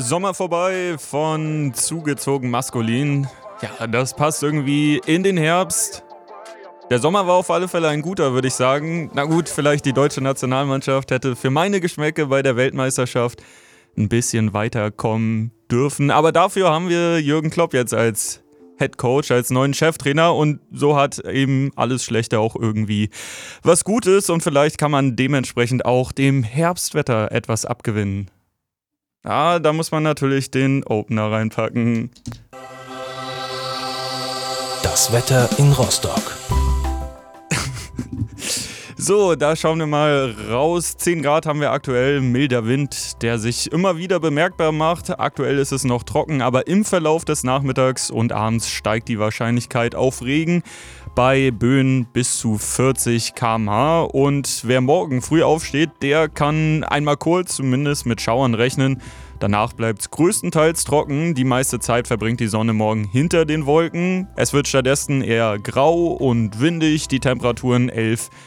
Sommer vorbei von zugezogen maskulin. Ja, das passt irgendwie in den Herbst. Der Sommer war auf alle Fälle ein guter, würde ich sagen. Na gut, vielleicht die deutsche Nationalmannschaft hätte für meine Geschmäcke bei der Weltmeisterschaft ein bisschen weiterkommen dürfen. Aber dafür haben wir Jürgen Klopp jetzt als Head Coach, als neuen Cheftrainer, und so hat eben alles Schlechte auch irgendwie was Gutes und vielleicht kann man dementsprechend auch dem Herbstwetter etwas abgewinnen. Ja, da muss man natürlich den Opener reinpacken. Das Wetter in Rostock. So, da schauen wir mal raus. 10 Grad haben wir aktuell, milder Wind, der sich immer wieder bemerkbar macht. Aktuell ist es noch trocken, aber im Verlauf des Nachmittags und abends steigt die Wahrscheinlichkeit auf Regen bei Böen bis zu 40 km/h. Und wer morgen früh aufsteht, der kann einmal kurz zumindest mit Schauern rechnen. Danach bleibt es größtenteils trocken. Die meiste Zeit verbringt die Sonne morgen hinter den Wolken. Es wird stattdessen eher grau und windig. Die Temperaturen 11